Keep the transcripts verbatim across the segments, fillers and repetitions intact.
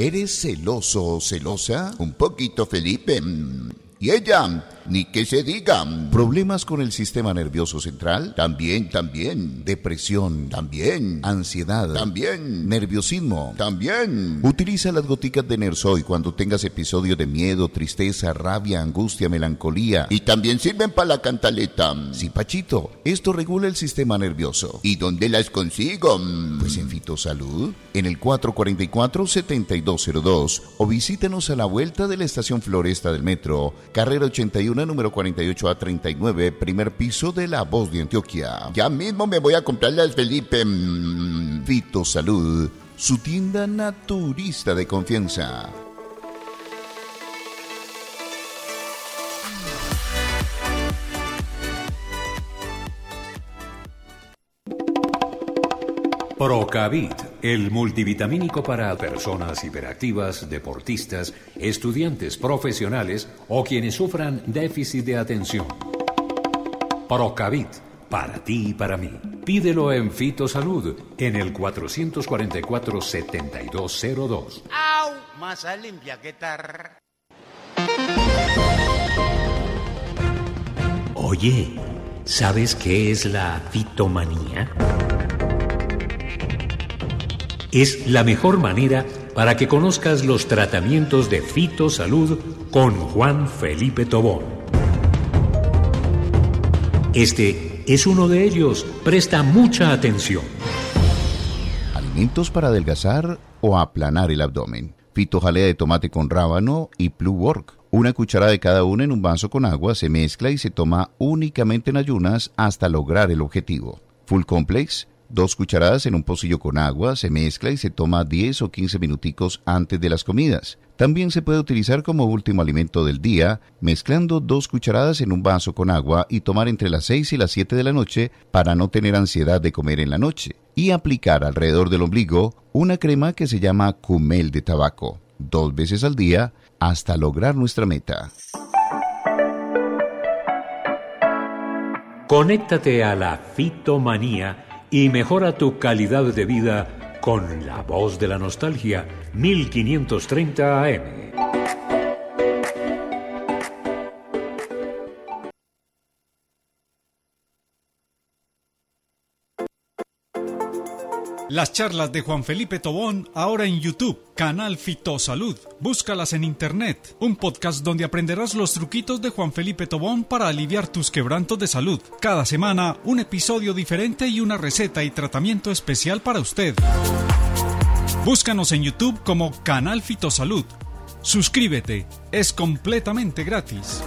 ¿Eres celoso o celosa? Un poquito, Felipe. ¿Y ella? Ni que se diga. ¿Problemas con el sistema nervioso central? También, también. ¿Depresión? También. ¿Ansiedad? También. ¿Nerviosismo? También. Utiliza las goticas de Nersoy cuando tengas episodios de miedo, tristeza, rabia, angustia, melancolía. Y también sirven para la cantaleta. Sí, Pachito. Esto regula el sistema nervioso. ¿Y dónde las consigo? Pues en Fitosalud, en el cuatro cuatro cuatro, siete dos cero dos, o visítanos a la vuelta de la estación Floresta del Metro, carrera ochenta y uno, número cuarenta y ocho A treinta y nueve, primer piso de La Voz de Antioquia. Ya mismo me voy a comprar las Felipe. Mm, Fitosalud, su tienda naturista de confianza. Procavit, el multivitamínico para personas hiperactivas, deportistas, estudiantes profesionales o quienes sufran déficit de atención. Procavit, para ti y para mí. Pídelo en Fitosalud, en el cuatrocientos cuarenta y cuatro, setenta y dos cero dos. ¡Au! Masa limpia, ¿qué tal? Oye, ¿sabes qué es la fitomanía? Es la mejor manera para que conozcas los tratamientos de Fitosalud con Juan Felipe Tobón. Este es uno de ellos. Presta mucha atención. Alimentos para adelgazar o aplanar el abdomen. Fitojalea de tomate con rábano y Blue Work. Una cucharada de cada una en un vaso con agua se mezcla y se toma únicamente en ayunas hasta lograr el objetivo. Full Complex. Dos cucharadas en un pocillo con agua, se mezcla y se toma diez o quince minuticos antes de las comidas. También se puede utilizar como último alimento del día, mezclando dos cucharadas en un vaso con agua y tomar entre las seis y las siete de la noche para no tener ansiedad de comer en la noche. Y aplicar alrededor del ombligo una crema que se llama Cumel de tabaco, dos veces al día hasta lograr nuestra meta. Conéctate a la fitomanía y mejora tu calidad de vida con La Voz de la Nostalgia, mil quinientos treinta A M. Las charlas de Juan Felipe Tobón ahora en YouTube, canal Fitosalud. Búscalas en internet. Un podcast donde aprenderás los truquitos de Juan Felipe Tobón para aliviar tus quebrantos de salud. Cada semana, un episodio diferente y una receta y tratamiento especial para usted. Búscanos en YouTube como canal Fitosalud. Suscríbete, es completamente gratis.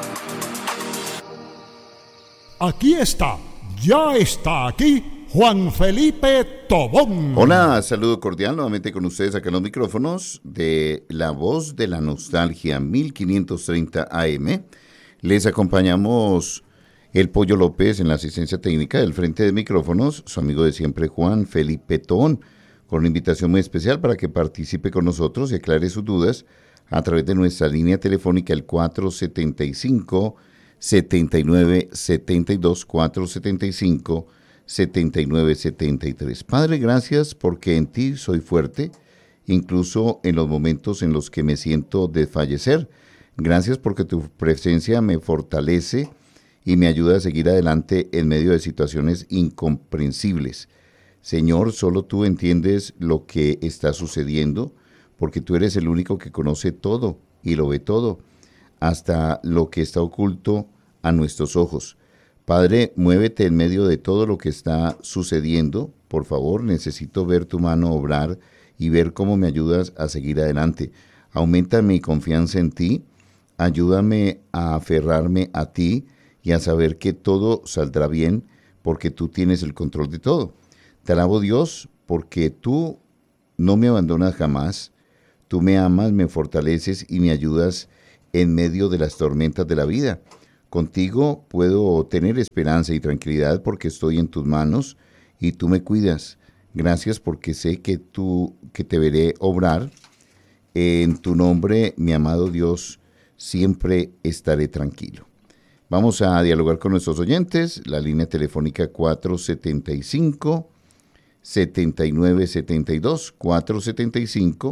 Aquí está, ya está aquí Juan Felipe Tobón. Hola, saludo cordial nuevamente con ustedes acá en los micrófonos de La Voz de la Nostalgia, mil quinientos treinta A M. Les acompañamos el Pollo López en la asistencia técnica del frente de micrófonos, su amigo de siempre Juan Felipe Tobón, con una invitación muy especial para que participe con nosotros y aclare sus dudas a través de nuestra línea telefónica el cuatro setenta y cinco, setenta y nueve setenta y dos, cuatro setenta y cinco, setenta y nueve setenta y tres. Padre, gracias porque en ti soy fuerte, incluso en los momentos en los que me siento desfallecer. Gracias porque tu presencia me fortalece y me ayuda a seguir adelante en medio de situaciones incomprensibles. Señor, solo tú entiendes lo que está sucediendo, porque tú eres el único que conoce todo y lo ve todo, hasta lo que está oculto a nuestros ojos. Padre, muévete en medio de todo lo que está sucediendo. Por favor, necesito ver tu mano obrar y ver cómo me ayudas a seguir adelante. Aumenta mi confianza en ti. Ayúdame a aferrarme a ti y a saber que todo saldrá bien porque tú tienes el control de todo. Te alabo, Dios, porque tú no me abandonas jamás. Tú me amas, me fortaleces y me ayudas en medio de las tormentas de la vida. Contigo puedo tener esperanza y tranquilidad porque estoy en tus manos y tú me cuidas. Gracias porque sé que tú, que te veré obrar. En tu nombre, mi amado Dios, siempre estaré tranquilo. Vamos a dialogar con nuestros oyentes. La línea telefónica cuatro setenta y cinco, setenta y nueve setenta y dos, cuatro setenta y cinco,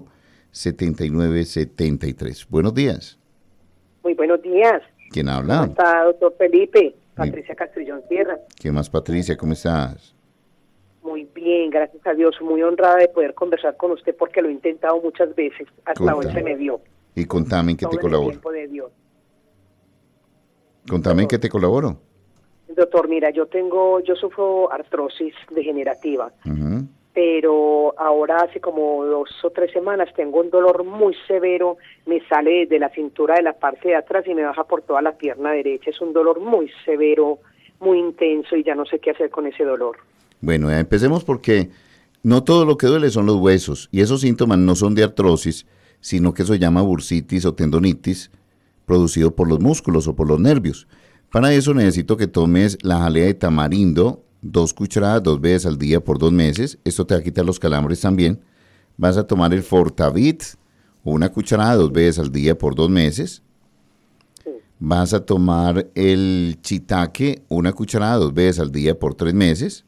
setenta y nueve setenta y tres. Buenos días. Muy buenos días. ¿Quién habla? ¿Cómo está, doctor Felipe? Patricia Castrillón Sierra. ¿Qué más, Patricia? ¿Cómo estás? Muy bien, gracias a Dios. Muy honrada de poder conversar con usted porque lo he intentado muchas veces. Hasta Contame. hoy se me dio. Y contame en qué Todo te en el colaboro. tiempo de Dios. Contame en qué te colaboro. Doctor, mira, yo tengo, yo sufro artrosis degenerativa, Uh-huh. pero ahora hace como dos o tres semanas tengo un dolor muy severo, me sale desde la cintura de la parte de atrás y me baja por toda la pierna derecha. Es un dolor muy severo, muy intenso y ya no sé qué hacer con ese dolor. Bueno, ya empecemos porque no todo lo que duele son los huesos y esos síntomas no son de artrosis, sino que eso se llama bursitis o tendonitis producido por los músculos o por los nervios. Para eso necesito que tomes la jalea de tamarindo, dos cucharadas dos veces al día por dos meses. Esto te va a quitar los calambres también. Vas a tomar el Fortavit, una cucharada dos veces al día por dos meses. Vas a tomar el Chitaque, una cucharada dos veces al día por tres meses.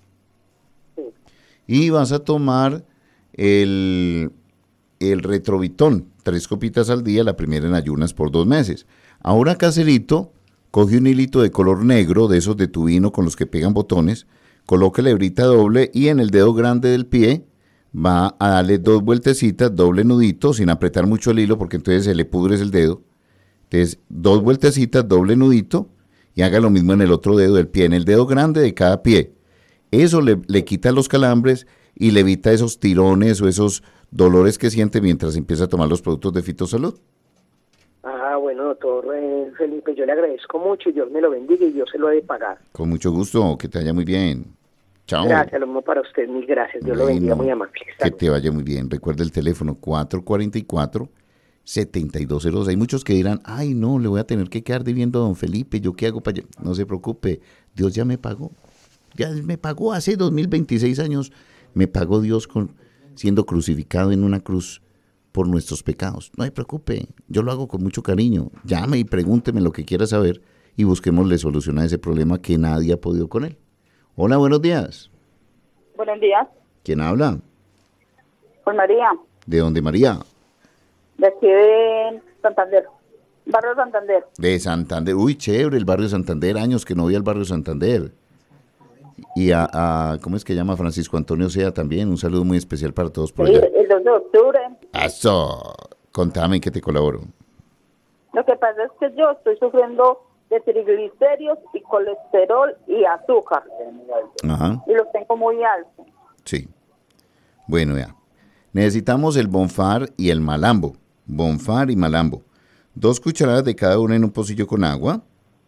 Y vas a tomar el, el Retrovitón, tres copitas al día, la primera en ayunas por dos meses. Ahora, caserito, coge un hilito de color negro, de esos de tu vino con los que pegan botones, coloca la hebrita doble y en el dedo grande del pie va a darle dos vueltecitas, doble nudito, sin apretar mucho el hilo porque entonces se le pudres el dedo. Entonces, dos vueltecitas, doble nudito y haga lo mismo en el otro dedo del pie, en el dedo grande de cada pie. Eso le, le quita los calambres y le evita esos tirones o esos dolores que siente mientras empieza a tomar los productos de Fitosalud. Ah, bueno, doctor eh, Felipe, yo le agradezco mucho y Dios me lo bendiga y yo se lo he de pagar. Con mucho gusto, que te vaya muy bien. Chao. Gracias, lo mismo para usted, mil gracias. Dios Bueno, lo bendiga, muy amable. Que Salud. te vaya muy bien. Recuerda el teléfono cuatro cuatro cuatro, siete dos cero dos. Hay muchos que dirán, ay no, le voy a tener que quedar debiendo a don Felipe, ¿yo qué hago para allá? No se preocupe, Dios ya me pagó. Ya me pagó hace dos mil veintiséis años, me pagó Dios con siendo crucificado en una cruz por nuestros pecados. No se preocupe, yo lo hago con mucho cariño. Llame y pregúnteme lo que quiera saber y busquémosle solución a ese problema que nadie ha podido con él. Hola, buenos días. Buenos días, ¿Quién habla? con María, ¿De dónde, María? de aquí de Santander, Barrio Santander. De Santander. Uy, chévere, el barrio Santander. Años que no voy al barrio Santander. Y a, a ¿cómo es que llama Francisco Antonio Sea también? Un saludo muy especial para todos por Sí, allá. el dos de octubre. Eso. Contame en qué te colaboro. Lo que pasa es que yo estoy sufriendo de triglicéridos y colesterol y azúcar. Ajá, Y los tengo muy altos. sí. Bueno, ya. Necesitamos el Bonfar y el Malambo. Bonfar y Malambo. Dos cucharadas de cada una en un pocillo con agua.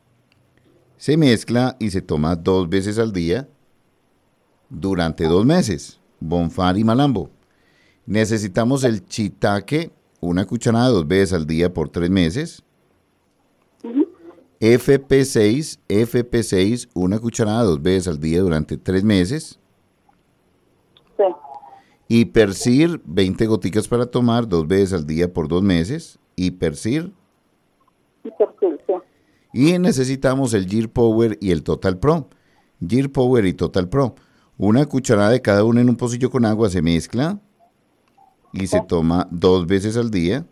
Se mezcla y se toma dos veces al día durante dos meses. Bonfar y Malambo. Necesitamos el Chitaque, una cucharada dos veces al día por tres meses. F P seis, F P seis, una cucharada dos veces al día durante tres meses. Sí. Hipercir, veinte goticas para tomar dos veces al día por dos meses. Hipercir. Y perfil, sí. Y necesitamos el Gear Power y el Total Pro. Gear Power y Total Pro. Una cucharada de cada uno en un pocillo con agua se mezcla y se toma dos veces al día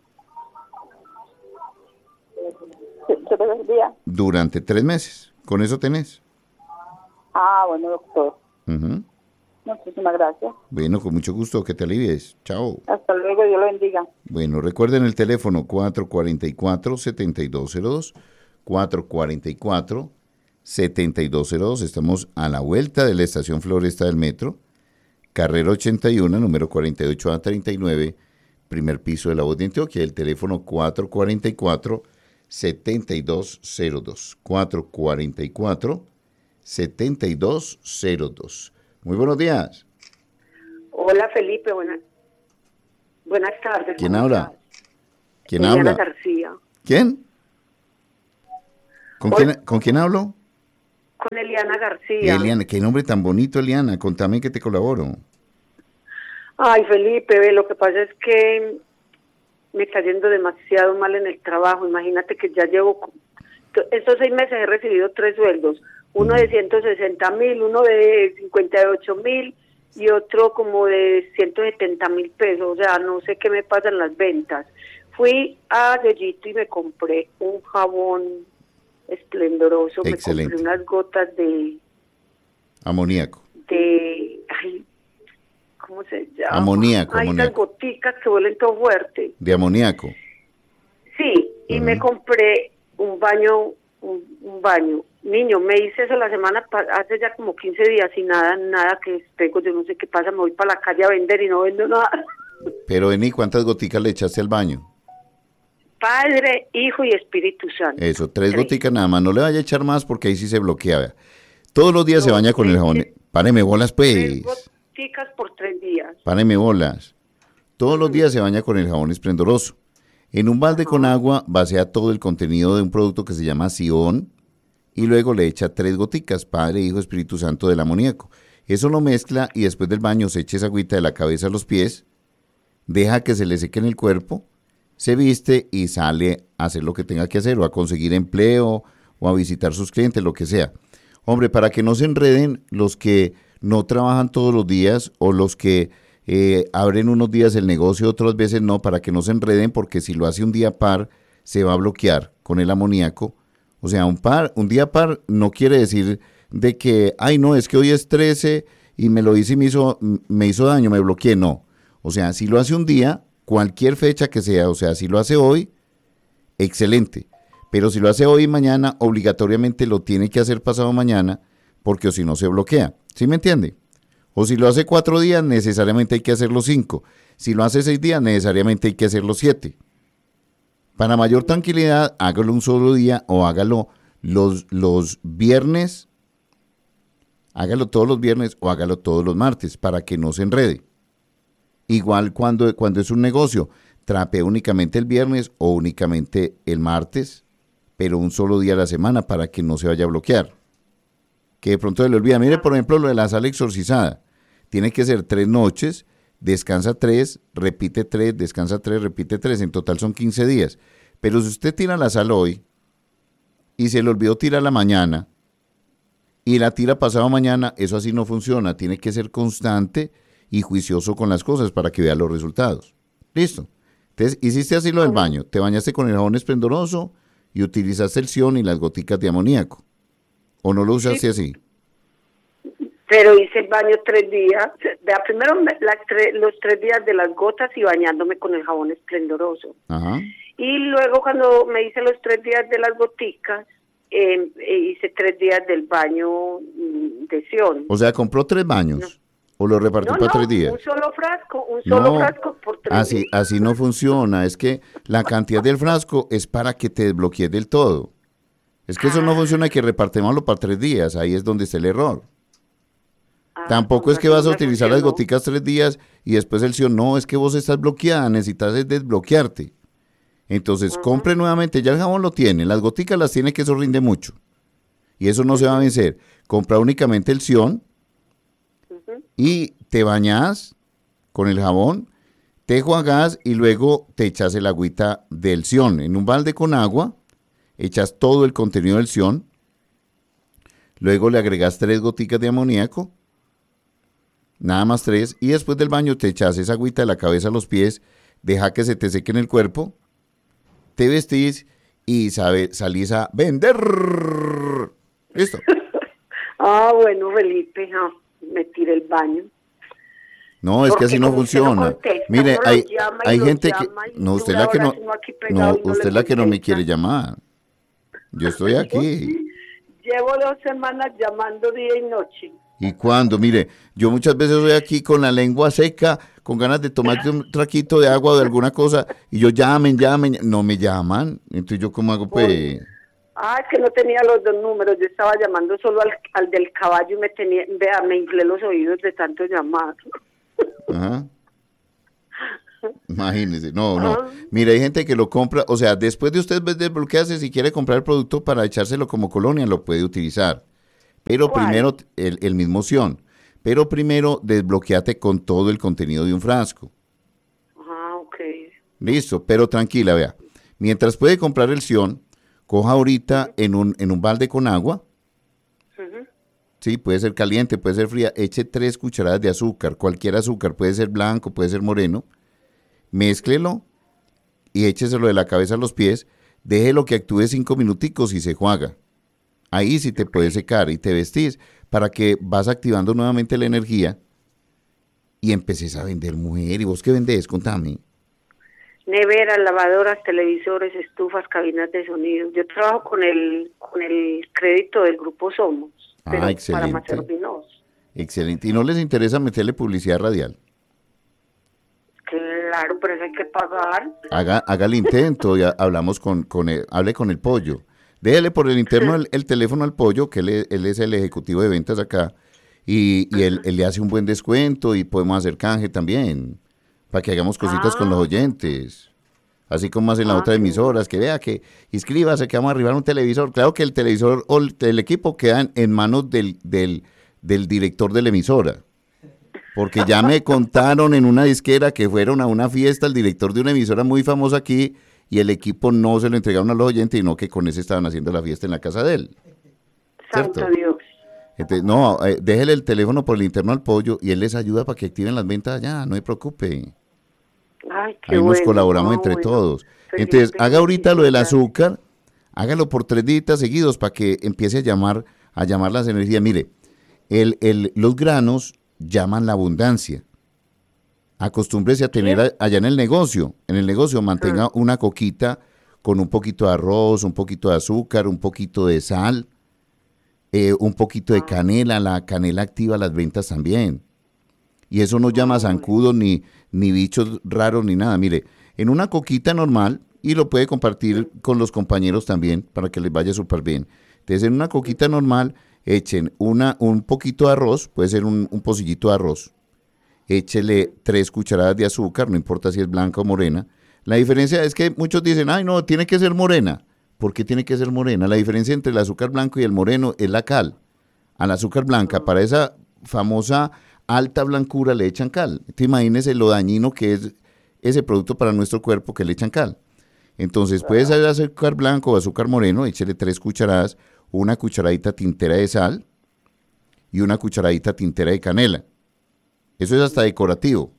Sí, ¿qué te decía? durante tres meses. Con eso tenés. Ah, bueno, doctor. Ujú. Muchísimas gracias. Bueno, con mucho gusto, que te alivies. Chao. Hasta luego, Dios lo bendiga. Bueno, recuerden el teléfono cuatro cuatro cuatro, siete dos cero dos, cuatro cuatro cuatro, siete dos cero dos. Estamos a la vuelta de la estación Floresta del Metro, carrera ochenta y uno, número cuarenta y ocho A treinta y nueve, primer piso de La Voz de Antioquia. El teléfono cuatro cuatro cuatro, siete dos cero dos, cuatro cuatro cuatro, siete dos cero dos. Muy buenos días. Hola Felipe, buenas, buenas tardes. ¿Quién ¿cómo habla? estás? ¿Quién Eliana habla? García. ¿Quién? ¿Con quién, ¿Con quién hablo? Con Eliana García. Eliana, qué nombre tan bonito, Eliana. Contame que te colaboro. Ay, Felipe, ve, lo que pasa es que me está yendo demasiado mal en el trabajo. Imagínate que ya llevo, estos seis meses he recibido tres sueldos. Uno de ciento sesenta mil, uno de cincuenta y ocho mil y otro como de ciento setenta mil pesos, o sea, no sé qué me pasan las ventas. Fui a Yeyito y me compré un jabón esplendoroso, Excelente. me compré unas gotas de... Amoníaco. de... ay, ¿cómo se llama? Amoníaco, Hay unas amoníaco. goticas que huelen todo fuerte. De amoníaco. Sí, y Ujú. me compré un baño, un, un baño. Niño, me hice eso la semana, pa- hace ya como quince días y nada, nada que despego, yo no sé qué pasa, me voy para la calle a vender y no vendo nada. Pero vení, ¿cuántas goticas le echaste al baño? Padre, Hijo y Espíritu Santo. Eso, tres Tres. goticas nada más. No le vaya a echar más porque ahí sí se bloquea. Vea. Todos los días se No, baña con el es jabón. que- Páreme bolas, Tres pues. goticas por tres días. Páreme bolas. Todos los días se baña con el jabón esplendoroso. En un balde con agua vacía todo el contenido de un producto que se llama Sion y luego le echa tres goticas, Padre, Hijo, Espíritu Santo del amoníaco. Eso lo mezcla y después del baño se echa esa agüita de la cabeza a los pies, deja que se le seque en el cuerpo, se viste y sale a hacer lo que tenga que hacer o a conseguir empleo o a visitar sus clientes, lo que sea. Hombre, para que no se enreden los que no trabajan todos los días o los que eh, abren unos días el negocio, otras veces no, para que no se enreden, porque si lo hace un día par, se va a bloquear con el amoníaco. O sea, un par, un día par no quiere decir de que, ay no, es que hoy es trece y me lo hice y me hizo, me hizo daño, me bloqueé, no. O sea, si lo hace un día, cualquier fecha que sea, o sea, si lo hace hoy, excelente. Pero si lo hace hoy y mañana, obligatoriamente lo tiene que hacer pasado mañana, porque o si no se bloquea. ¿Sí me entiende? O si lo hace cuatro días, necesariamente hay que hacerlo cinco. Si lo hace seis días, necesariamente hay que hacerlo siete. Para mayor tranquilidad, hágalo un solo día o hágalo los, los viernes, hágalo todos los viernes o hágalo todos los martes para que no se enrede. Igual cuando, cuando es un negocio, trapee únicamente el viernes o únicamente el martes, pero un solo día a la semana para que no se vaya a bloquear. Que de pronto se le olvida. Mire, por ejemplo, lo de la sal exorcizada. Tiene que ser tres noches, descansa tres, repite tres, descansa tres, repite tres. En total son quince días. Pero si usted tira la sal hoy y se le olvidó tirarla mañana y la tira pasado mañana, eso así no funciona. Tiene que ser constante y juicioso con las cosas para que vea los resultados. ¿Listo? Entonces, hiciste así lo del baño. Te bañaste con el jabón esplendoroso y utilizaste el Sion y las goticas de amoníaco. ¿O no lo usaste así? Pero hice el baño tres días. Vea, primero me- las tre- los tres días de las gotas y bañándome con el jabón esplendoroso. Ajá. Y luego cuando me hice los tres días de las goticas, eh, eh, hice tres días del baño mm, de Sion. O sea, compró tres baños. No. ¿O lo repartió No, para no, tres días? un solo frasco, un solo No, frasco por tres así, días. así no funciona. Es que la cantidad del frasco es para que te desbloquees del todo. Es que eso no funciona que repartémoslo para tres días. Ahí es donde está el error. Ah, Tampoco pues es que así vas a me utilizar las funcionó. goticas tres días y después el Sion. No, es que vos estás bloqueada. Necesitas es desbloquearte. Entonces, compre nuevamente. Ya el jabón lo tiene. Las goticas las tiene, que eso rinde mucho. Y eso no se va a vencer. Compra únicamente el Sion y te bañas con el jabón, te enjuagas y luego te echas el agüita del Sion. En un balde con agua, echas todo el contenido del Sion, luego le agregas tres goticas de amoníaco, nada más tres, y después del baño te echas esa agüita de la cabeza a los pies, deja que se te seque en el cuerpo, te vestís y sabe, salís a vender. ¿Listo? Ah, bueno, Felipe, ah, me tiré el baño. No, es Porque que así no como usted no funciona. contesta, Mire, uno lo hay, llama y hay lo gente que... llama y No, usted es dura la que no... horas uno aquí pegado No, y no le usted es la que no me contesta. quiere llamar. Yo estoy aquí. Llevo dos semanas llamando día y noche. ¿Y cuándo? Mire, yo muchas veces soy aquí con la lengua seca, con ganas de tomarte un traquito de agua o de alguna cosa, y yo llamen, llamen, no me llaman. Entonces, ¿yo cómo hago? Pues... Ah, es que no tenía los dos números, yo estaba llamando solo al, al del caballo y me tenía, vea, me inflé los oídos de tanto llamar. Ajá. Imagínese, no, no. Mira, hay gente que lo compra, o sea, después de usted desbloquearse, si quiere comprar el producto para echárselo como colonia, lo puede utilizar. Pero ¿Cuál? primero, el, el mismo Sion. Pero primero desbloqueate con todo el contenido de un frasco. Ah, ok. Listo, pero tranquila, vea. Mientras puede comprar el Sion, coja ahorita en un, en un balde con agua, Ujú. Sí, puede ser caliente, puede ser fría. Eche tres cucharadas de azúcar, cualquier azúcar, puede ser blanco, puede ser moreno. Mézclelo y écheselo de la cabeza a los pies. Déjelo que actúe cinco minuticos y se juega. Ahí sí te puedes secar y te vestís para que vas activando nuevamente la energía y empeces a vender, mujer. ¿Y vos qué vendés? Contame. Neveras, lavadoras, televisores, estufas, cabinas de sonido. Yo trabajo con el con el crédito del grupo Somos, pero Ah, excelente. para Macervinos. Excelente. ¿Y no les interesa meterle publicidad radial? Claro, pero eso hay que pagar. Haga, haga el intento y ha- hablamos con, con el, hable con el pollo. Déjele por el interno el, el teléfono al pollo, que él, es- él es el ejecutivo de ventas acá, y, y él, él le hace un buen descuento y podemos hacer canje también, para que hagamos cositas con los oyentes. Así como hacen las Ah, otras qué emisoras, que vea que inscríbase, que vamos a arribar un televisor. Claro que el televisor o el, el equipo quedan en manos del, del, del director de la emisora. Porque ya me contaron en una disquera que fueron a una fiesta el director de una emisora muy famosa aquí y el equipo no se lo entregaron a los oyentes, sino que con ese estaban haciendo la fiesta en la casa de él. Santo ¿Cierto? Dios. Entonces, no, eh, déjele el teléfono por el interno al pollo y él les ayuda para que activen las ventas allá, no se preocupe. Ay, qué Ahí nos bueno. colaboramos Ah, entre bueno. todos. Felipe, Entonces, haga ahorita lo del gracias. azúcar, hágalo por tres días seguidos para que empiece a llamar, a llamar las energías. Mire, el, el, los granos llaman la abundancia. Acostúmbrese a tener a- allá en el negocio, en el negocio mantenga una coquita con un poquito de arroz, un poquito de azúcar, un poquito de sal, eh, un poquito de canela. La canela activa las ventas también. Y eso no llama zancudos ni, ni bichos raros ni nada. Mire, en una coquita normal, y lo puede compartir con los compañeros también para que les vaya súper bien. Entonces, en una coquita normal, echen una, un poquito de arroz, puede ser un, un pocillito de arroz. Échele tres cucharadas de azúcar, no importa si es blanca o morena. La diferencia es que muchos dicen, ay, no, tiene que ser morena. ¿Por qué tiene que ser morena? La diferencia entre el azúcar blanco y el moreno es la cal. Al azúcar blanca, para esa famosa alta blancura le echan cal. Te imagínese lo dañino que es ese producto para nuestro cuerpo que le echan cal. Entonces, puede ser azúcar blanco o azúcar moreno, échele tres cucharadas, una cucharadita tintera de sal y una cucharadita tintera de canela. Eso es hasta decorativo.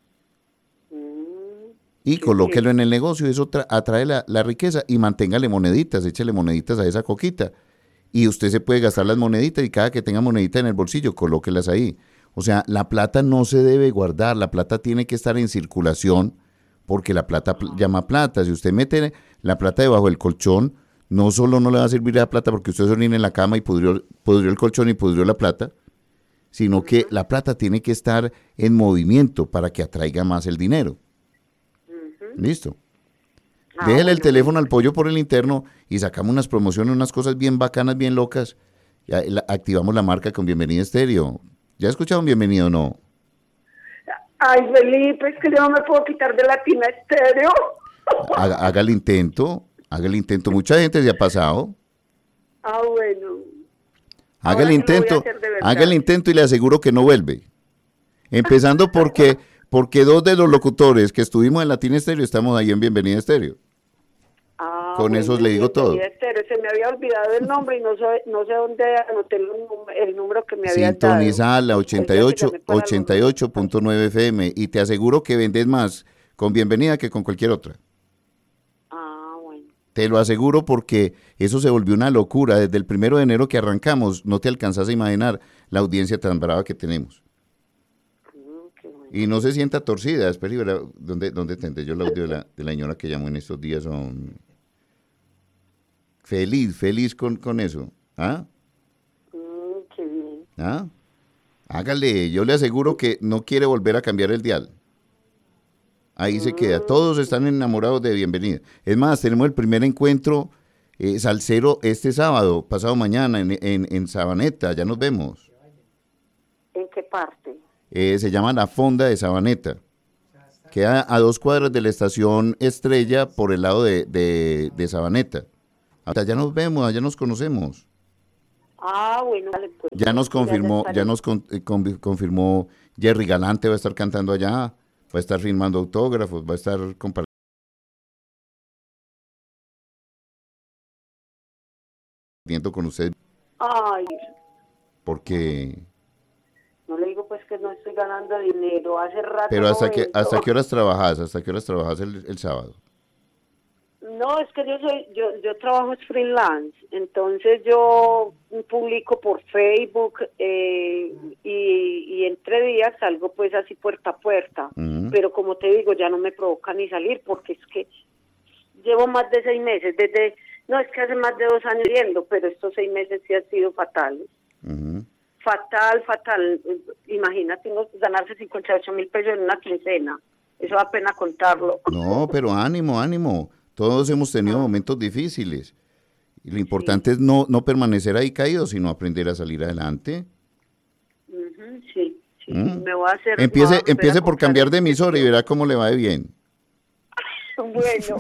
Y colóquelo en el negocio, eso tra- atrae la, la riqueza y manténgale moneditas, échele moneditas a esa coquita. Y usted se puede gastar las moneditas y cada que tenga monedita en el bolsillo, colóquelas ahí. O sea, la plata no se debe guardar, la plata tiene que estar en circulación porque la plata pl- llama plata. Si usted mete la plata debajo del colchón, no solo no le va a servir la plata porque usted se orina en la cama y pudrió, pudrió el colchón y pudrió la plata, sino que la plata tiene que estar en movimiento para que atraiga más el dinero. Listo. Ah, Déjele el bueno, teléfono al pollo por el interno y sacamos unas promociones, unas cosas bien bacanas, bien locas. Ya, la- activamos la marca con Bienvenida Estéreo. ¿Ya escucharon Bienvenido o no? Ay, Felipe, es que yo no me puedo quitar de Latina Estéreo. Haga, haga el intento, haga el intento. Mucha gente se ha pasado. Ah, bueno. Haga Ahora el sí lo voy a intento, hacer de verdad. haga el intento y le aseguro que no vuelve. Empezando porque, porque dos de los locutores que estuvimos en Latina Estéreo estamos ahí en Bienvenida Estéreo. Ah, Con esos le digo todo. Bienvenida Estéreo. Se me había olvidado el nombre y no sé, no sé dónde anoté el, num- el número que me había Sintoniza dado. la ochenta y ocho, Pues ya que llamé para ochenta y los- ocho punto nueve F M y te aseguro que vendes más con Bienvenida que con cualquier otra. Ah, bueno. Te lo aseguro porque eso se volvió una locura. Desde el primero de enero que arrancamos, no te alcanzas a imaginar la audiencia tan brava que tenemos. Mm, qué bueno. Y no se sienta torcida. Espera, y verá, ¿dónde, dónde tendré yo el audio de la, de la señora que llamó en estos días? Son... Feliz, feliz con, con eso. ¿Ah? Mm, qué bien. ¿Ah? Hágale, yo le aseguro que no quiere volver a cambiar el dial. Ahí se queda. Todos están enamorados de Bienvenida. Es más, tenemos el primer encuentro eh, salsero este sábado, pasado mañana, en, en, en Sabaneta. Ya nos vemos. ¿En qué parte? Eh, se llama La Fonda de Sabaneta. Queda a dos cuadras de la estación Estrella por el lado de, de, de Sabaneta. Allá nos vemos, allá nos conocemos. Ah, bueno. Dale, pues. Ya nos confirmó, estaré. ya nos con- eh, con- confirmó Jerry Galante, va a estar cantando allá, va a estar firmando autógrafos, va a estar compartiendo con ustedes. Ay, Porque... No le digo pues que no estoy ganando dinero, hace rato. Pero hasta no que entro. hasta qué horas trabajas, hasta qué horas trabajas el, el sábado. No, es que yo soy, yo, yo trabajo freelance, entonces yo publico por Facebook eh, y, y entre días salgo pues así puerta a puerta, Uh-huh. pero como te digo, ya no me provoca ni salir porque es que llevo más de seis meses, desde, no es que hace más de dos años yendo, pero estos seis meses sí han sido fatales. Uh-huh. Fatal, fatal, imagínate, tengo que ganarse cincuenta y ocho mil pesos en una quincena, eso da pena contarlo. No, pero ánimo, ánimo. Todos hemos tenido momentos difíciles. Y lo importante Sí. es no, no permanecer ahí caído, sino aprender a salir adelante. Ujú, sí, sí, ¿Mm? me voy a hacer... Empiece, me voy a volver empiece a por comprar cambiar de este emisora y tío. verá cómo le va de bien. Bueno.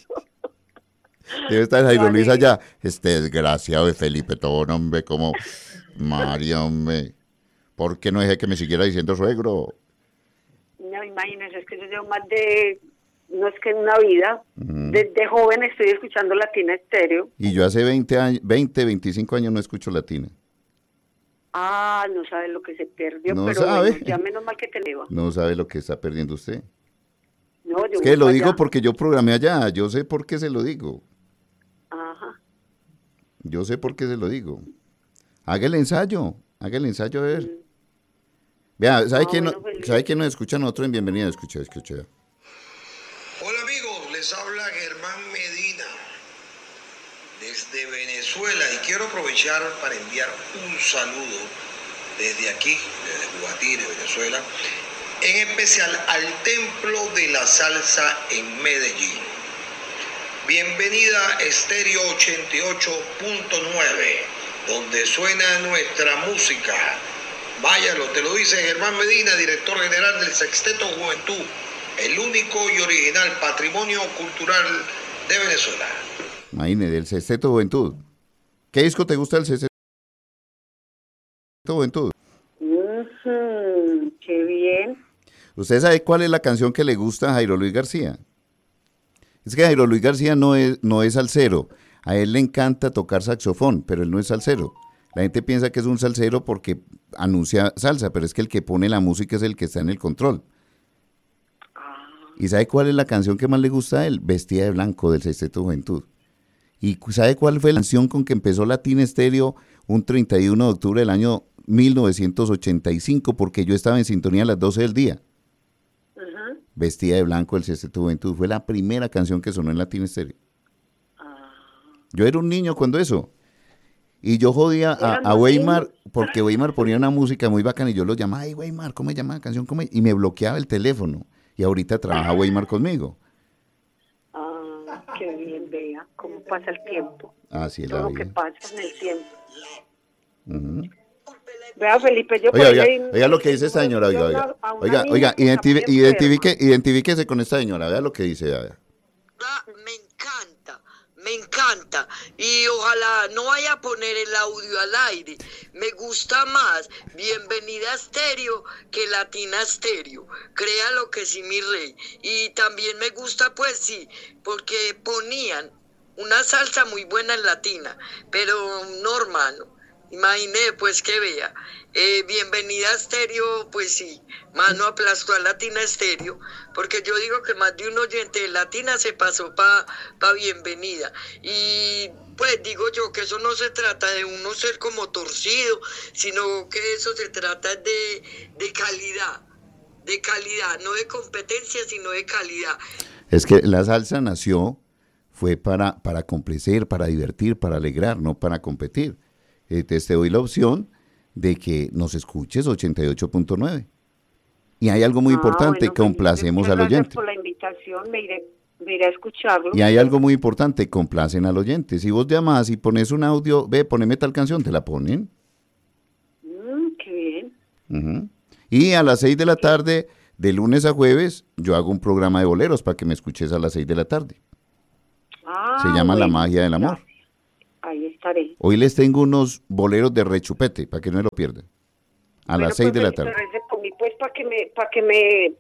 Debe estar Jairo Vale. Luis allá. Este desgraciado de Felipe Tobón, hombre, como María, hombre. ¿Por qué no dejé que me siguiera diciendo suegro? No, imagínense, es que yo llevo más de... No es que en una vida, Ujú. desde joven estoy escuchando Latina Estéreo. Y yo hace veinte, años, veinte, veinticinco años no escucho Latina. Ah, no sabe lo que se perdió, No pero sabe. bueno, ya menos mal que te leva. No sabe lo que está perdiendo usted. No, yo Es que lo voy digo allá. porque yo programé allá. Yo sé por qué se lo digo. Ajá. Yo sé por qué se lo digo. Haga el ensayo. Haga el ensayo a ver. Mm. Vea, ¿sabe, Ah, quién, bueno, no- pues, ¿sabe quién nos escucha a nosotros en Bienvenida? Escucha, escucha. Hola amigos, les habla Germán Medina desde Venezuela y quiero aprovechar para enviar un saludo desde aquí, desde Guatire, Venezuela, en especial al Templo de la Salsa en Medellín. Bienvenida Estéreo ochenta y ocho punto nueve, donde suena nuestra música. Váyalo, te lo dice Germán Medina, director general del Sexteto Juventud, el único y original patrimonio cultural de Venezuela. Imagínese, del Sexteto Juventud. ¿Qué disco te gusta del Sexteto Juventud? Ujú, qué bien. ¿Usted sabe cuál es la canción que le gusta a Jairo Luis García? Es que Jairo Luis García no es, no es salsero. A él le encanta tocar saxofón, pero él no es salsero. La gente piensa que es un salsero porque anuncia salsa, pero es que el que pone la música es el que está en el control. ¿Y sabe cuál es la canción que más le gusta a él? Vestida de Blanco, del Sexteto Juventud. ¿Y sabe cuál fue la canción con que empezó Latina Estéreo un treinta y uno de octubre del año mil novecientos ochenta y cinco? Porque yo estaba en sintonía a las doce del día. Ajá. Vestida de Blanco, del Sexteto Juventud. Fue la primera canción que sonó en Latina Estéreo. Yo era un niño cuando eso. Y yo jodía a, Eran a los Weimar, niños. porque Weimar ponía una música muy bacana y yo lo llamaba, ay Weimar, ¿cómo se llama la canción? ¿Cómo es?" Y me bloqueaba el teléfono. Y ahorita trabaja Weimar conmigo. Ah, qué bien, vea cómo pasa el tiempo. Así es Todo la lo que vida. pasa en el tiempo. Ujú. Vea, Felipe, yo Oiga, por oiga, ahí- oiga lo que dice esta señora, oiga, yo oiga. a- a una Oiga, niña oiga, que está identifi- muy identifique, enferma. identifíquese con esta señora, vea lo que dice, vea. Ah, me encanta, me encanta. Y ojalá no vaya a poner el audio al aire. Me gusta más Bienvenida Estéreo que Latina Estéreo. Créalo que sí, mi rey. Y también me gusta, pues sí, porque ponían una salsa muy buena en Latina, pero no, hermano. Imaginé, pues, que vea. Eh, Bienvenida Estéreo, pues sí, mano aplastó a Latina Estéreo, porque yo digo que más de un oyente de Latina se pasó para pa Bienvenida. Y pues digo yo que eso no se trata de uno ser como torcido, sino que eso se trata de, de calidad, de calidad, no de competencia, sino de calidad. Es que la salsa nació, fue para, para complacer, para divertir, para alegrar, no para competir. Entonces te doy la opción de que nos escuches ochenta y ocho punto nueve. Y hay algo muy Ah, importante, bueno, complacemos Felipe, al muchas gracias oyente. por la invitación, me iré, me iré a escucharlo. Y hay algo muy importante, complacen al oyente. Si vos llamas y pones un audio, ve, poneme tal canción, te la ponen. Mm, qué bien. Ujú. Y a las seis de la tarde, de lunes a jueves, yo hago un programa de boleros para que me escuches a las seis de la tarde. Ah, Se llama La bueno, Magia del Amor. gracias. Ahí estaré. Hoy les tengo unos boleros de rechupete, para que no me lo pierdan. A Bueno, las seis pues, de la Felipe, tarde. rece por mí, pues, para que me, para que me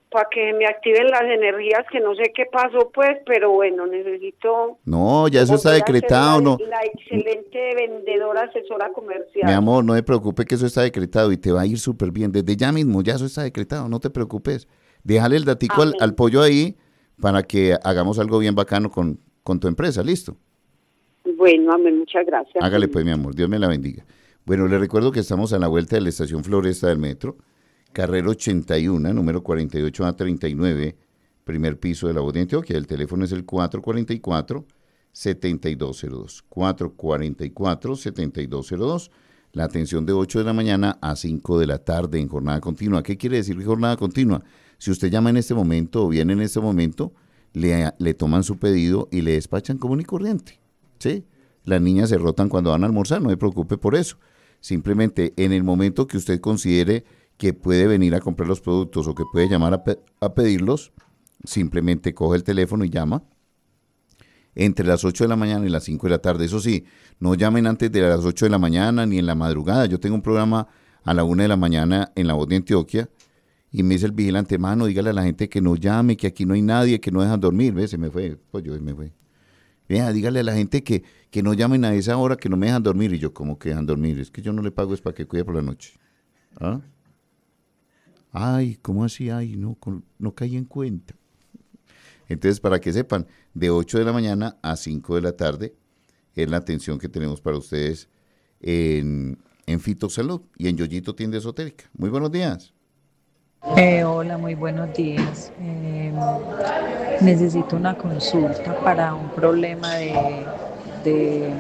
para que me activen las energías, que no sé qué pasó, pues, pero bueno, necesito... No, ya eso está decretado, la, ¿no? La excelente vendedora, asesora comercial. Mi amor, no te preocupes que eso está decretado y te va a ir súper bien. Desde ya mismo, ya eso está decretado, no te preocupes. Déjale el datico al, al pollo ahí para que hagamos algo bien bacano con, con tu empresa, ¿listo? Bueno, amén, muchas gracias. Hágale pues, mi amor, Dios me la bendiga. Bueno, le recuerdo que estamos a la vuelta de la estación Floresta del Metro, carrera ochenta y uno, número cuarenta y ocho A treinta y nueve, primer piso de la Voz de Antioquia. El teléfono es el cuatro cuatro cuatro, siete dos cero dos, cuatro cuatro cuatro, siete dos cero dos. La atención de ocho de la mañana a cinco de la tarde en jornada continua. ¿Qué quiere decir jornada continua? Si usted llama en este momento o viene en este momento, le, le toman su pedido y le despachan común y corriente, ¿sí? Las niñas se rotan cuando van a almorzar, no se preocupe por eso. Simplemente en el momento que usted considere que puede venir a comprar los productos o que puede llamar a, pe- a pedirlos, simplemente coge el teléfono y llama entre las ocho de la mañana y las cinco de la tarde. Eso sí, no llamen antes de las ocho de la mañana ni en la madrugada. Yo tengo un programa a la una de la mañana en La Voz de Antioquia y me dice el vigilante, mano, dígale a la gente que no llame, que aquí no hay nadie, que no dejan dormir. ¿Ves? Se me fue, pues yo me fue. Vea, dígale a la gente que, que no llamen a esa hora, que no me dejan dormir. Y yo, ¿cómo que dejan dormir? Es que yo no le pago, es para que cuide por la noche. ¿Ah? Ay, ¿cómo así? Ay, no, no caí en cuenta. Entonces, para que sepan, de ocho de la mañana a cinco de la tarde es la atención que tenemos para ustedes en, en Fitosalud y en Yoyito Tienda Esotérica. Muy buenos días. Eh, hola, muy buenos días. Eh, necesito una consulta para un problema de... de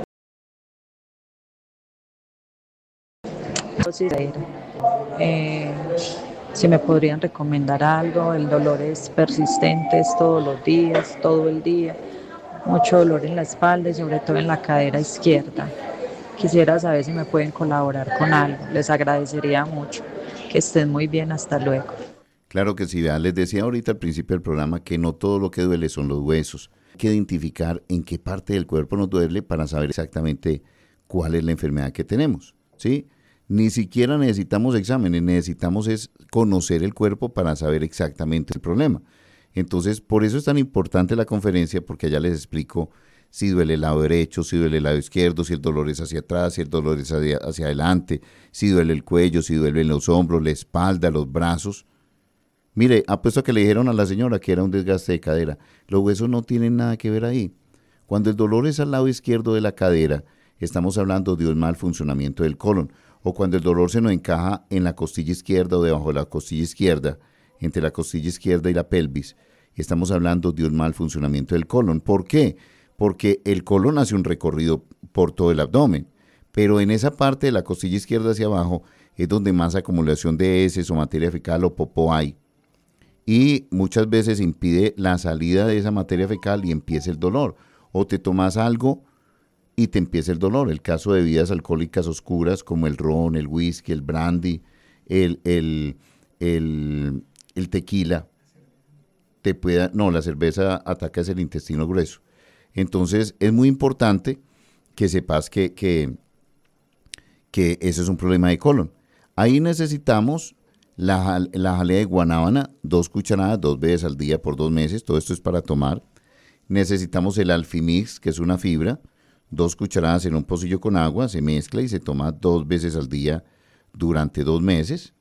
eh, si me podrían recomendar algo. El dolor es persistente, es todos los días, todo el día. Mucho dolor en la espalda y sobre todo en la cadera izquierda. Quisiera saber si me pueden colaborar con algo. Les agradecería mucho. Que estén muy bien, hasta luego. Claro que sí, ya les decía ahorita al principio del programa que no todo lo que duele son los huesos. Hay que identificar en qué parte del cuerpo nos duele para saber exactamente cuál es la enfermedad que tenemos, ¿sí? Ni siquiera necesitamos exámenes, necesitamos es conocer el cuerpo para saber exactamente el problema. Entonces, por eso es tan importante la conferencia, porque allá les explico si duele el lado derecho, si duele el lado izquierdo, si el dolor es hacia atrás, si el dolor es hacia, hacia adelante, si duele el cuello, si duele los hombros, la espalda, los brazos. Mire, apuesto a que le dijeron a la señora que era un desgaste de cadera. Los huesos no tienen nada que ver ahí. Cuando el dolor es al lado izquierdo de la cadera, estamos hablando de un mal funcionamiento del colon. O cuando el dolor se nos encaja en la costilla izquierda o debajo de la costilla izquierda, entre la costilla izquierda y la pelvis, estamos hablando de un mal funcionamiento del colon. ¿Por qué? Porque el colon hace un recorrido por todo el abdomen, pero en esa parte de la costilla izquierda hacia abajo es donde más acumulación de heces o materia fecal o popó hay. Y muchas veces impide la salida de esa materia fecal y empieza el dolor. O te tomas algo y te empieza el dolor. El caso de bebidas alcohólicas oscuras como el ron, el whisky, el brandy, el, el, el, el tequila, te pueda, no, la cerveza ataca es el intestino grueso. Entonces es muy importante que sepas que, que, que ese es un problema de colon. Ahí necesitamos la, la jalea de guanábana, dos cucharadas, dos veces al día por dos meses, todo esto es para tomar. Necesitamos el alfimix, que es una fibra, dos cucharadas en un pocillo con agua, se mezcla y se toma dos veces al día durante dos meses.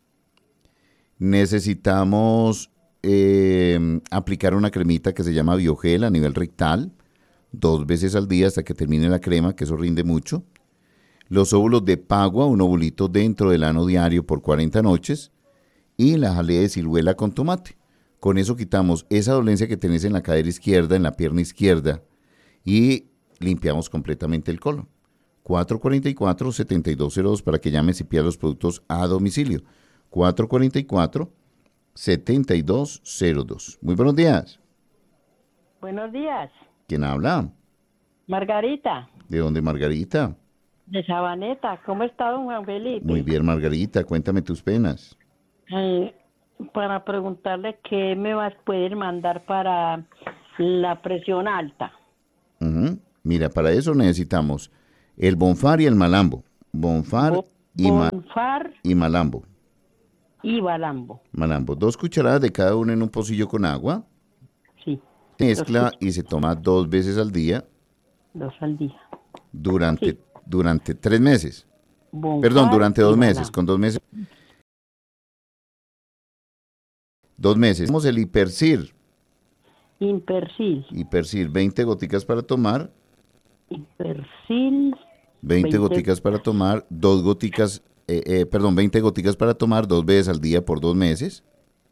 Necesitamos eh, aplicar una cremita que se llama Biogel a nivel rectal, dos veces al día hasta que termine la crema, que eso rinde mucho. Los óvulos de pagua, un ovulito dentro del ano diario por cuarenta noches. Y la jalea de ciruela con tomate. Con eso quitamos esa dolencia que tenés en la cadera izquierda, en la pierna izquierda, y limpiamos completamente el colon. cuatro cuatro cuatro, siete dos cero dos para que llames y pidas los productos a domicilio. cuatro cuatro cuatro, siete dos cero dos. Muy buenos días. Buenos días. ¿Quién habla? Margarita. ¿De dónde, Margarita? De Sabaneta. ¿Cómo está, don Juan Felipe? Muy bien, Margarita. Cuéntame tus penas. Eh, para preguntarle qué me vas a poder mandar para la presión alta. Uh-huh. Mira, para eso necesitamos el Bonfar y el Malambo. Bonfar, Bo- y, ma- Bonfar y Malambo. y Malambo. Malambo. Dos cucharadas de cada una en un pocillo con agua. Sí. Mezcla y se toma dos veces al día. Dos al día. Durante, Sí. durante tres meses. Bonfar Perdón, durante y dos meses. Malambo. Con dos meses. Dos meses. Tenemos el Hipercir. Impersil. Hipercir, veinte goticas para tomar. Impersil. veinte goticas para tomar, dos goticas, eh, eh, perdón, veinte goticas para tomar dos veces al día por dos meses.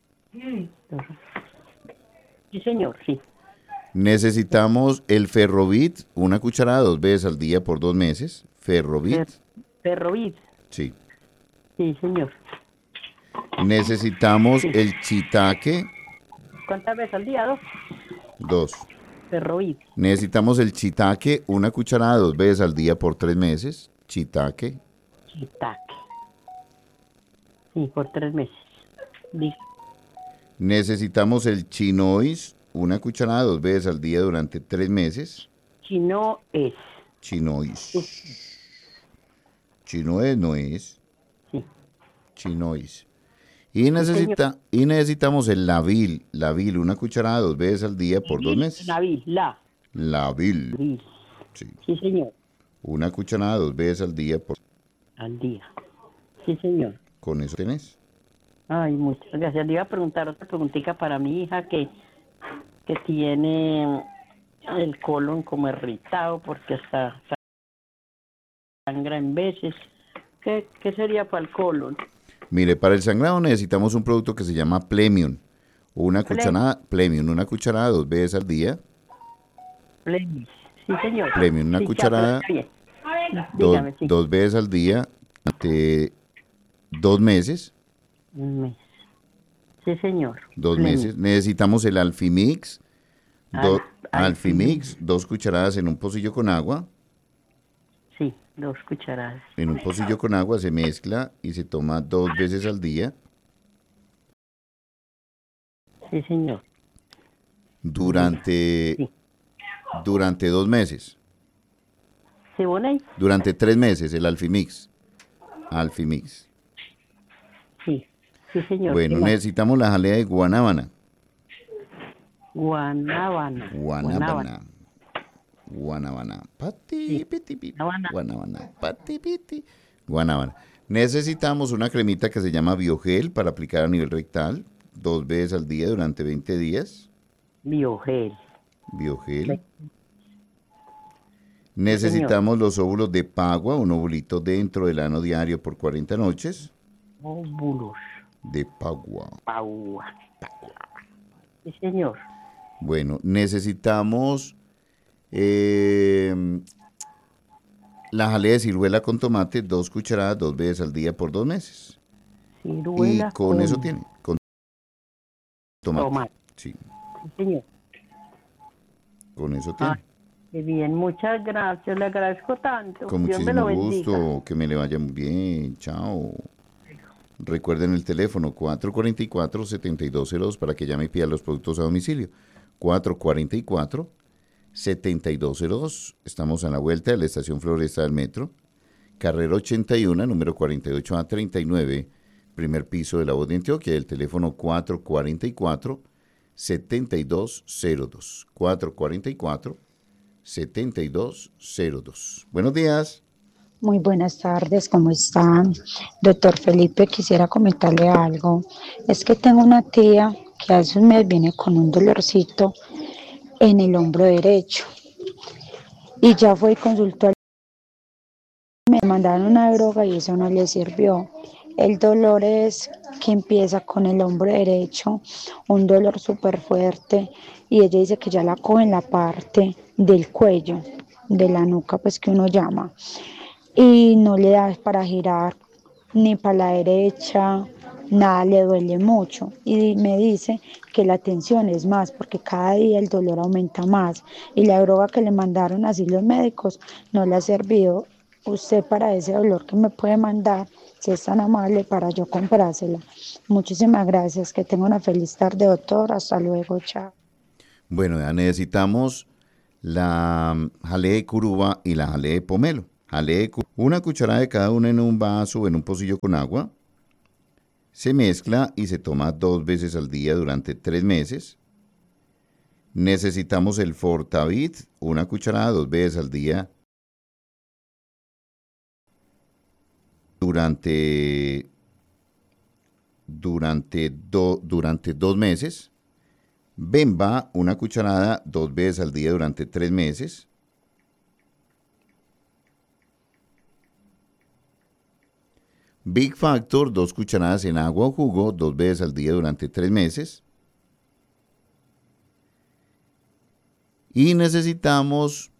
Sí, señor, sí. Necesitamos el Ferrovit, una cucharada dos veces al día por dos meses. Ferrovit, Fer- Ferrovit. sí. Sí, señor. Necesitamos Sí. el Chitaque, ¿Cuántas veces al día? Dos. dos. Ferrovit. Necesitamos el Chitaque, una cucharada dos veces al día por tres meses. Chitaque. Chitaque. Sí, por tres meses. Dijo. Necesitamos el Chinois, una cucharada dos veces al día durante tres meses. Chino es. Chinois. Chinois no es. Sí. Chinois. Y, necesita, y necesitamos el Lavil. Lavil, una cucharada dos veces al día por dos meses. Nabil, la. Lavil. Lavil. Sí. Sí, señor. Una cucharada dos veces al día por... Al día. Sí, señor. Con eso tenés. Ay, muchas gracias. Le iba a preguntar otra preguntita para mi hija que, que tiene el colon como irritado porque está sangra en veces. ¿Qué, qué sería para el colon? Mire, para el sangrado necesitamos un producto que se llama Plemium. Una Plem- cucharada, Plemium, una cucharada dos veces al día. Plemis. Sí, señor. Plemium, una Sí, ya, cucharada, pero está bien. dos, Dígame, sí. dos veces al día durante dos meses. Un mes. Sí, señor. Dos Plemium. meses. Necesitamos el Alfimix. Do- Al- Alfimix, dos cucharadas en un pocillo con agua. Sí, dos cucharadas. En un pocillo con agua se mezcla y se toma dos veces al día Sí, señor. durante, Sí. durante dos meses. ¿Se pone ahí? Durante tres meses, el Alfimix. Alfimix. Sí. Sí, señor. Bueno, ¿Qué más? necesitamos la jalea de guanábana. Guanábana. Guanábana. Guanábana. Pati, Sí. piti, pi. Guanábana. Guanábana. Pati, piti. Guanábana. Necesitamos una cremita que se llama Biogel para aplicar a nivel rectal dos veces al día durante veinte días. Biogel. Biogel. Necesitamos los óvulos de Pagua, un ovulito dentro del ano diario por cuarenta noches. Óvulos. De Pagua. Paua. Sí, señor. Bueno, necesitamos eh, la jalea de ciruela con tomate, dos cucharadas, dos veces al día por dos meses. Ciruela Y con eso tiene. Con tomate. tomate. Sí, Sí, señor. con eso tiene. Ah, qué bien, muchas gracias. Le agradezco tanto. Con Dios me lo muchísimo bendiga. gusto, que me le vaya muy bien, chao. Recuerden el teléfono cuatro cuatro cuatro, siete dos cero dos para que llame y pida los productos a domicilio. cuatro cuatro cuatro, siete dos cero dos. Estamos a la vuelta de la estación Floresta del Metro. Carrera ochenta y uno, número cuarenta y ocho A treinta y nueve, primer piso de La Voz de Antioquia. El teléfono cuatro cuatro cuatro, siete dos cero dos. cuatro cuatro cuatro, siete dos cero dos. Buenos días. Muy buenas tardes, ¿cómo están? Doctor Felipe, quisiera comentarle algo. Es que tengo una tía que hace un mes viene con un dolorcito en el hombro derecho y ya fue y consultó al... Me mandaron una droga y eso no le sirvió. El dolor es que empieza con el hombro derecho, un dolor súper fuerte, y ella dice que ya la coge en la parte del cuello, de la nuca, pues que uno llama. Y no le da para girar ni para la derecha, nada, le duele mucho. Y me dice que la tensión es más porque cada día el dolor aumenta más y la droga que le mandaron así los médicos no le ha servido. Usted para ese dolor que me puede mandar, si es tan amable para yo comprársela. Muchísimas gracias, que tenga una feliz tarde, doctor. Hasta luego, chao. Bueno, ya necesitamos la mm, jalea de curuba y la jalea de pomelo. Jalea de cu- una cucharada de cada una en un vaso o en un pocillo con agua. Se mezcla y se toma dos veces al día durante tres meses. Necesitamos el Fortavit, una cucharada dos veces al día durante, durante, do, durante dos meses. Bemba, una cucharada dos veces al día durante tres meses. Big Factor, dos cucharadas en agua o jugo, dos veces al día durante tres meses. Y necesitamos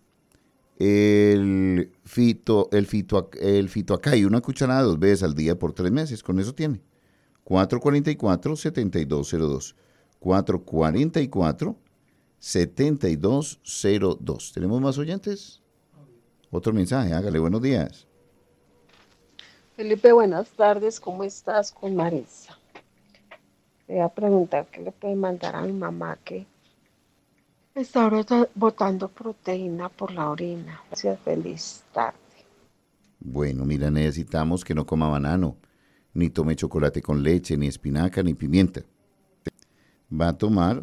el fito, el fito, el fitoacay, una cucharada dos veces al día por tres meses. Con eso tiene. cuatro cuatro cuatro, siete dos cero dos. cuatro cuatro cuatro, siete dos cero dos. ¿Tenemos más oyentes? Otro mensaje, hágale, buenos días. Felipe, buenas tardes, ¿cómo estás? Con Marisa. Le voy a preguntar qué le puede mandar a mi mamá que está ahora botando proteína por la orina. Gracias, feliz tarde. Bueno, mira, necesitamos que no coma banano, ni tome chocolate con leche, ni espinaca, ni pimienta. Va a tomar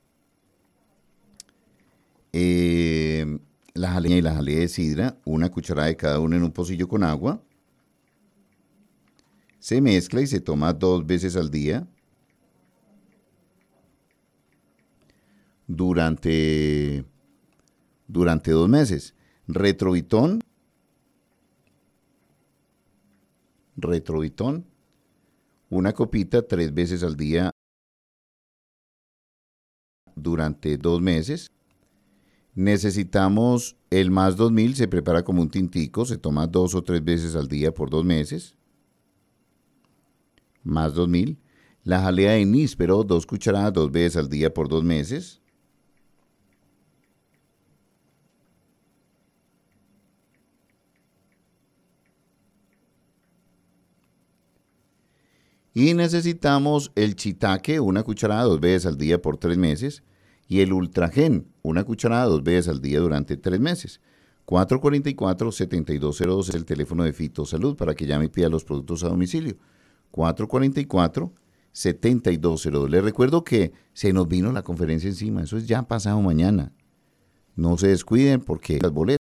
eh, la jalea y la jalea de sidra, una cucharada de cada una en un pocillo con agua. Se mezcla y se toma dos veces al día durante, durante dos meses. Retrovitón, Retrovitón, una copita tres veces al día durante dos meses. Necesitamos el más dos mil, se prepara como un tintico, se toma dos o tres veces al día por dos meses. Más dos mil. La jalea de níspero, dos cucharadas dos veces al día por dos meses. Y necesitamos el chitaque, una cucharada dos veces al día por tres meses. Y el ultragen, una cucharada dos veces al día durante tres meses. cuatro cuatro cuatro, siete dos cero dos es el teléfono de Fitosalud para que llame y pida los productos a domicilio. cuatro cuatro cuatro, siete dos cero dos. Les recuerdo que se nos vino la conferencia encima. Eso es ya pasado mañana. No se descuiden porque las boletas,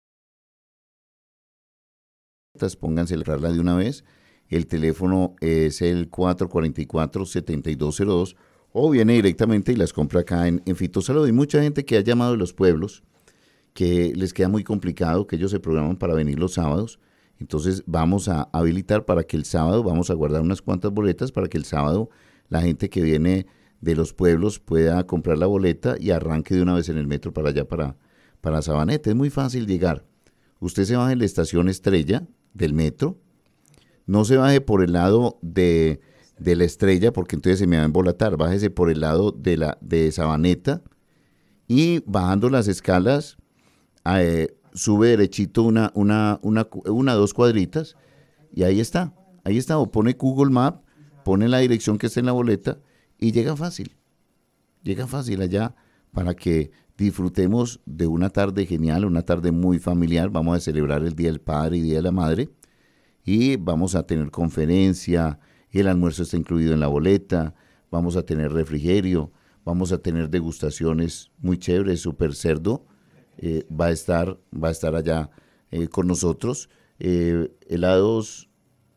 pónganse a comprarla de una vez. El teléfono es el cuatro cuatro cuatro, siete dos cero dos o viene directamente y las compra acá en, en Fitosalud. Hay mucha gente que ha llamado de los pueblos que les queda muy complicado, que ellos se programan para venir los sábados. Entonces vamos a habilitar para que el sábado, vamos a guardar unas cuantas boletas para que el sábado la gente que viene de los pueblos pueda comprar la boleta y arranque de una vez en el metro para allá, para, para Sabaneta. Es muy fácil llegar. Usted se baja en la estación Estrella del metro. No se baje por el lado de, de la Estrella porque entonces se me va a embolatar. Bájese por el lado de, la, de Sabaneta y bajando las escalas, eh, sube derechito una, una, una, una, dos cuadritas y ahí está, ahí está, o pone Google Maps, pone la dirección que está en la boleta y llega fácil, llega fácil allá para que disfrutemos de una tarde genial, una tarde muy familiar. Vamos a celebrar el Día del Padre y Día de la Madre y vamos a tener conferencia, el almuerzo está incluido en la boleta, vamos a tener refrigerio, vamos a tener degustaciones muy chéveres, Super Cerdo, Eh, va a estar va a estar allá eh, con nosotros, eh, helados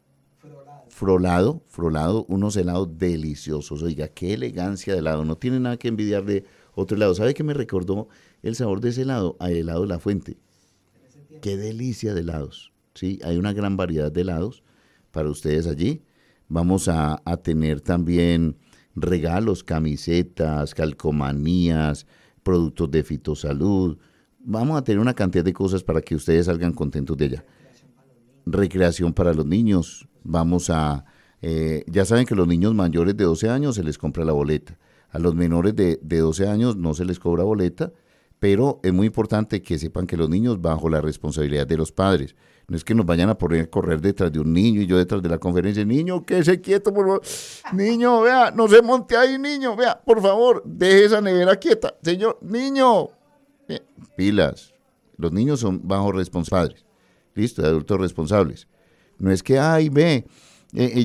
frolado, frolado, unos helados deliciosos. Oiga, qué elegancia de helado, no tiene nada que envidiar de otro helado. ¿Sabe qué me recordó el sabor de ese helado? A helado de La Fuente. Qué delicia de helados, ¿sí? Hay una gran variedad de helados para ustedes allí. Vamos a, a tener también regalos, camisetas, calcomanías, productos de Fitosalud. Vamos a tener una cantidad de cosas para que ustedes salgan contentos de ella. Recreación para los niños. Vamos a, eh, ya saben que los niños mayores de doce años se les compra la boleta. A los menores de, de doce años no se les cobra boleta, pero es muy importante que sepan que los niños bajo la responsabilidad de los padres. No es que nos vayan a poner a correr detrás de un niño y yo detrás de la conferencia. Niño, quédese quieto, por favor. Niño, vea, no se monte ahí, niño. Vea, por favor, deje esa nevera quieta. Señor, niño. Pilas, los niños son bajo responsables, listo, de adultos responsables. No es que, ay, ve, eh,